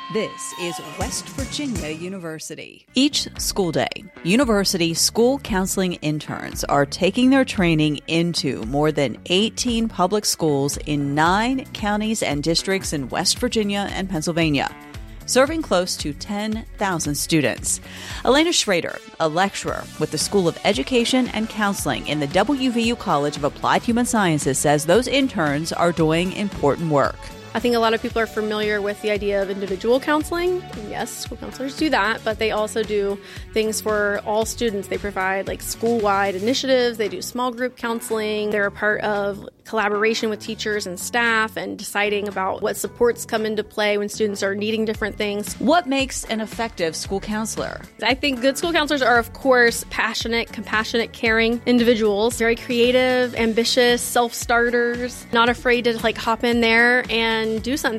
This is West Virginia University. Each school day, university school counseling interns are taking their training into more than 18 public schools in 9 counties and districts in West Virginia and Pennsylvania, serving close to 10,000 students. Elena Schrader, a lecturer with the School of Education and Counseling in the WVU College of Applied Human Sciences, says those interns are doing important work. I think a lot of people are familiar with the idea of individual counseling. Yes, school counselors do that, but they also do things for all students. They provide school-wide initiatives. They do small group counseling. They're a part of collaboration with teachers and staff and deciding about what supports come into play when students are needing different things. What makes an effective school counselor? I think good school counselors are, of course, passionate, compassionate, caring individuals, very creative, ambitious, self-starters, not afraid to hop in there and do something.